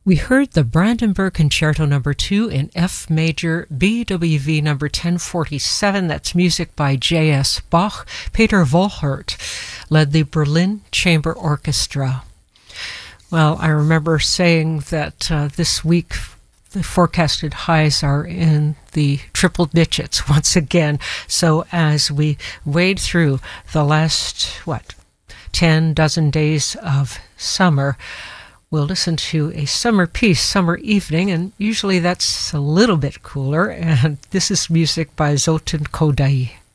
We heard the Brandenburg Concerto No. 2 in F major, BWV No. 1047. That's music by J.S. Bach. Peter Volhert led the Berlin Chamber Orchestra. Well, I remember saying that this week the forecasted highs are in the triple digits once again. So as we wade through the last, 10 dozen days of summer, we'll listen to a summer piece, Summer Evening, and usually that's a little bit cooler, and this is music by Zoltan Kodaly.